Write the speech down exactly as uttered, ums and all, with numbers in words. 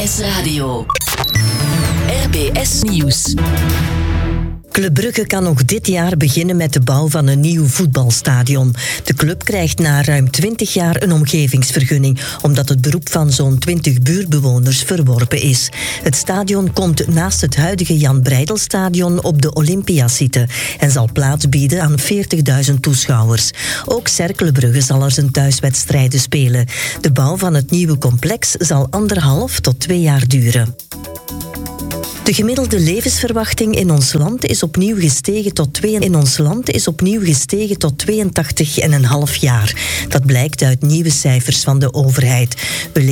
S Radio. R B S Nieuws. Club Brugge kan nog dit jaar beginnen met de bouw van een nieuw voetbalstadion. De club krijgt na ruim twintig jaar een omgevingsvergunning, omdat het beroep van zo'n twintig buurtbewoners verworpen is. Het stadion komt naast het huidige Jan Breidelstadion op de Olympia zitten en zal plaats bieden aan veertigduizend toeschouwers. Ook Cercle Brugge zal er zijn thuiswedstrijden spelen. De bouw van het nieuwe complex zal anderhalf tot twee jaar duren. De gemiddelde levensverwachting in ons land is opnieuw gestegen tot twee in ons land is opnieuw gestegen tot tweeëntachtig komma vijf jaar. Dat blijkt uit nieuwe cijfers van de overheid. We